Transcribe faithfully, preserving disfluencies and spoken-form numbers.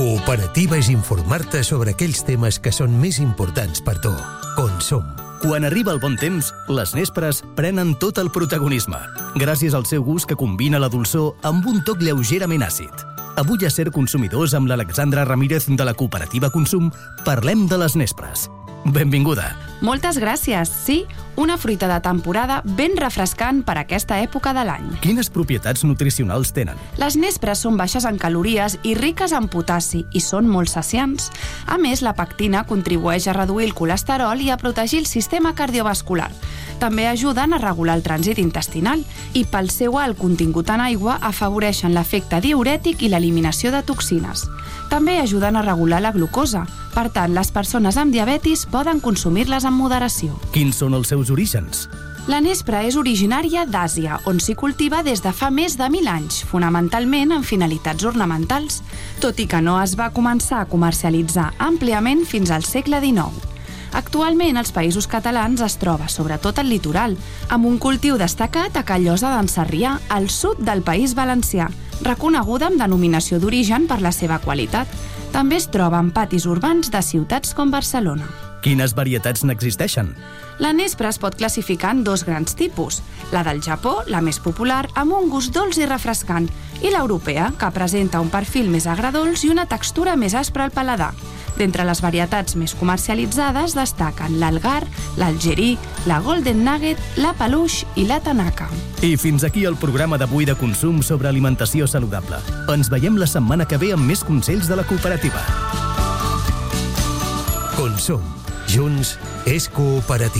Cooperativa és informar-te sobre aquells temes que són més importants per tu. Consum. Quan arriba el bon temps, les nespres prenen tot el protagonisme, gràcies al seu gust que combina la dolçor amb un toc lleugerament àcid. Avui a Ser Consumidors amb l'Alexandra Ramírez de la Cooperativa Consum parlem de les nespres. Benvinguda. Moltes gràcies. Sí, una fruita de temporada ben refrescant per aquesta època de l'any. Quines propietats nutricionals tenen? Les nespres són baixes en calories i riques en potassi i són molt saciants. A més, la pectina contribueix a reduir el colesterol i a protegir el sistema cardiovascular. També ajuden a regular el trànsit intestinal i pel seu alt contingut en aigua afavoreixen l'efecte diürètic i l'eliminació de toxines. També ajuden a regular la glucosa. Per tant, les persones amb diabetis poden consumir-les amb moderació. Quins són els seus orígens? La nespra és originària d'Àsia, on s'hi cultiva des de fa més de mil anys, fonamentalment amb finalitats ornamentals, tot i que no es va començar a comercialitzar àmpliament fins al segle dinou. Actualment, als Països Catalans es troba, sobretot al litoral, amb un cultiu destacat a Callosa d'en Sarrià, al sud del País Valencià, reconeguda amb denominació d'origen per la seva qualitat. També es troba en patis urbans de ciutats com Barcelona. Quines varietats n'existeixen? La nespra es pot classificar en dos grans tipus, la del Japó, la més popular, amb un gust dolç i refrescant, i l'europea, que presenta un perfil més agredolç i una textura més aspra al paladar. D'entre les varietats més comercialitzades destaquen l'Algar, l'Algerí, la Golden Nugget, la Peluix i la Tanaka. I fins aquí el programa d'avui de consum sobre alimentació saludable. Ens veiem la setmana que ve amb més consells de la cooperativa. Consum. Junts és cooperativa.